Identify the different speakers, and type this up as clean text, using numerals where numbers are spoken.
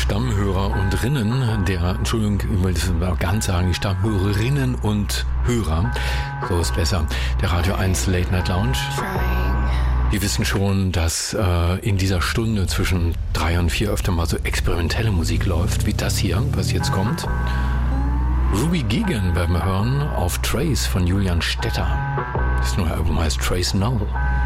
Speaker 1: Stammhörer und Rinnen, Entschuldigung, ich will das mal ganz sagen, die Stammhörerinnen und Hörer, so ist besser, der Radio 1 Late Night Lounge. Die wissen schon, dass in dieser Stunde zwischen 3 und 4 öfter mal so experimentelle Musik läuft, wie das hier, was jetzt kommt. Ruby Gigan werden wir hören auf Trace von Julian Stetter. Das neue Album heißt Trace Null.